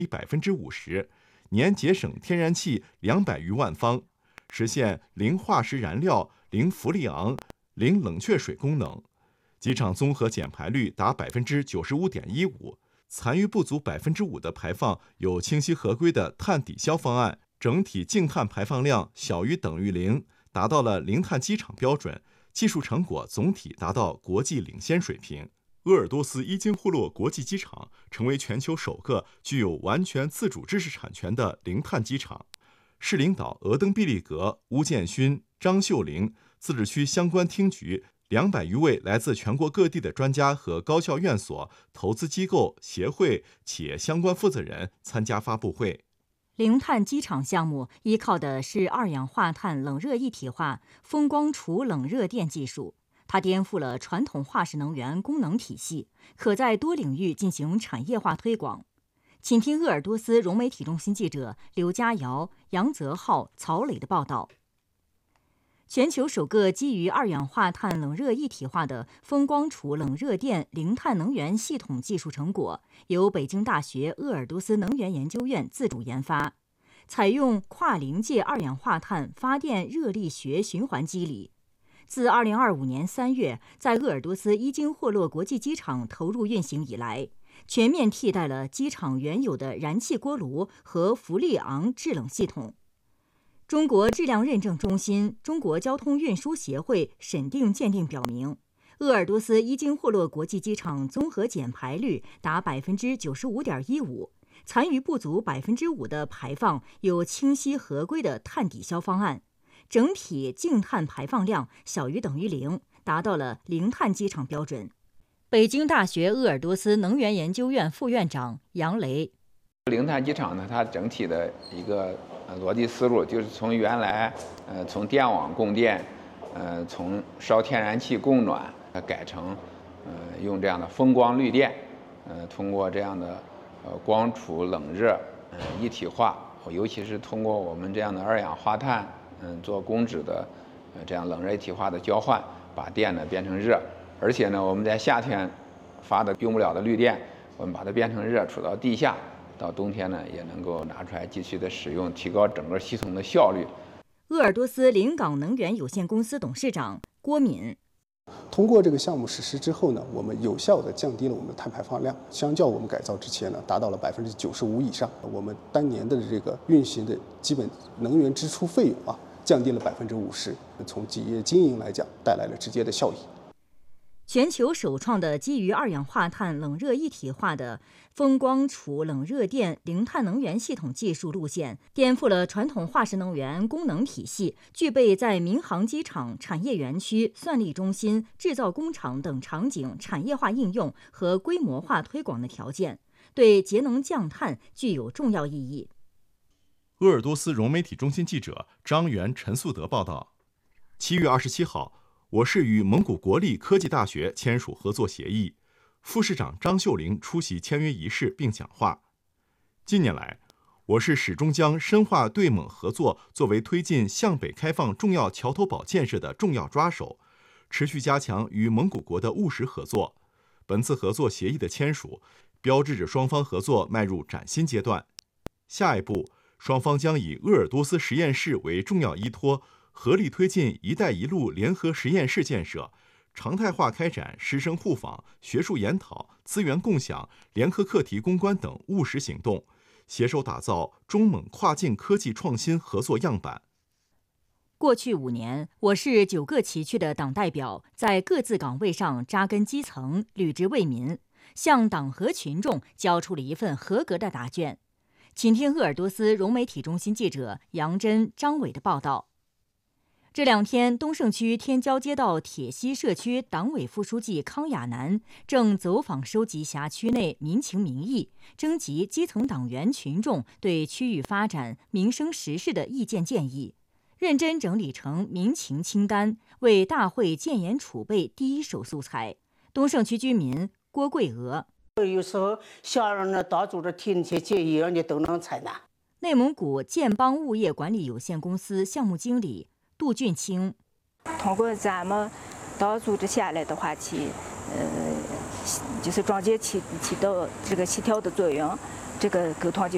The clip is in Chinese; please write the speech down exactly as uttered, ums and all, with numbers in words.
百分之五十，年节省天然气两百余万方，实现零化石燃料、零氟利昂、零冷却水功能。机场综合减排率达百分之九十五点一五，残余不足百分之五的排放有清晰合规的碳抵消方案，整体净碳排放量小于等于零，达到了零碳机场标准，技术成果总体达到国际领先水平。鄂尔多斯伊金霍洛国际机场成为全球首个具有完全自主知识产权的零碳机场。市领导额登毕利格、邬建勋、张秀玲，自治区相关厅局两百余位来自全国各地的专家和高校院所、投资机构、协会、企业相关负责人参加发布会。 零碳机场项目依靠的是二氧化碳冷热一体化风光储冷热电技术，它颠覆了传统化石能源功能体系，可在多领域进行产业化推广。请听鄂尔多斯融媒体中心记者刘佳瑶、杨泽浩、曹磊的报道。全球首个基于二氧化碳冷热一体化的风光储冷热电零碳能源系统技术成果，由北京大学鄂尔多斯能源研究院自主研发，采用跨临界二氧化碳发电热力学循环机理。自二零二五年三月在鄂尔多斯伊金霍洛国际机场投入运行以来，全面替代了机场原有的燃气锅炉和氟利昂制冷系统。中国质量认证中心、中国交通运输协会审定鉴定表明，鄂尔多斯伊金霍洛国际机场综合减排率达百分之九十五点一五，残余不足百分之五的排放有清晰合规的碳抵消方案，整体净碳排放量小于等于零，达到了零碳机场标准。北京大学鄂尔多斯能源研究院副院长杨雷。 零碳机场呢，它整体的一个逻辑思路就是从原来呃从电网供电，呃从烧天然气供暖，呃改成呃用这样的风光绿电，呃通过这样的呃光储冷热呃一体化，尤其是通过我们这样的二氧化碳嗯、呃、做供脂的呃这样冷热一体化的交换，把电呢变成热，而且呢我们在夏天发的用不了的绿电，我们把它变成热储到地下。到冬天呢，也能够拿出来继续的使用，提高整个系统的效率。 鄂尔多斯临港能源有限公司董事长郭敏， 通过这个项目实施之后呢，我们有效地降低了我们的碳排放量，相较我们改造之前呢，达到了百分之九十五以上。我们当年的这个运行的基本能源支出费用啊，降低了百分之五十，从企业经营来讲，带来了直接的效益。 全球首创的基于二氧化碳冷热一体化的风光储冷热电零碳能源系统技术路线，颠覆了传统化石能源功能体系，具备在民航机场、产业园区、算力中心、制造工厂等场景产业化应用和规模化推广的条件，对节能降碳具有重要意义。 鄂尔多斯融媒体中心记者张元、陈素德报道。七月二十七号。我市与蒙古国立科技大学签署合作协议，副市长张秀玲出席签约仪式并讲话。近年来，我市始终将深化对蒙合作作为推进向北开放重要桥头堡建设的重要抓手，持续加强与蒙古国的务实合作。本次合作协议的签署，标志着双方合作迈入崭新阶段。下一步，双方将以鄂尔多斯实验室为重要依托，合力推进“一带一路”联合实验室建设，常态化开展师生互访、学术研讨、资源共享、联合课题攻关等务实行动，携手打造中蒙跨境科技创新合作样板。 过去五年，我市九个旗区的党代表在各自岗位上扎根基层，履职为民，向党和群众交出了一份合格的答卷。请听鄂尔多斯融媒体中心记者杨真、张伟的报道。这两天，东胜区天骄街道铁西社区党委副书记康亚楠正走访收集辖区内民情民意，征集基层党员群众对区域发展、民生实事的意见建议，认真整理成民情清单，为大会建言储备第一手素材。东胜区居民郭桂娥， 有时候想让那党组织提那些建议，人家都能采纳。 内蒙古建邦物业管理有限公司项目经理杜俊清， 通过咱们党组织下来的话，起呃就是中间起起到这个协调的作用，这个沟通就